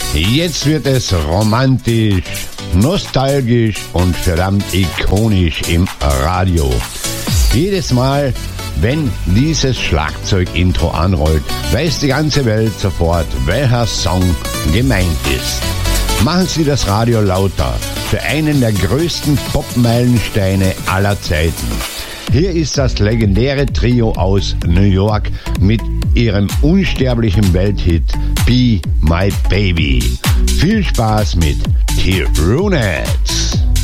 Jetzt wird es romantisch, nostalgisch und verdammt ikonisch im Radio. Jedes Mal, wenn dieses Schlagzeug-Intro anrollt, weiß die ganze Welt sofort, welcher Song gemeint ist. Machen Sie das Radio lauter für einen der größten Pop-Meilensteine aller Zeiten. Hier ist das legendäre Trio aus New York mit ihrem unsterblichen Welthit Be My Baby. Viel Spaß mit The Ronettes.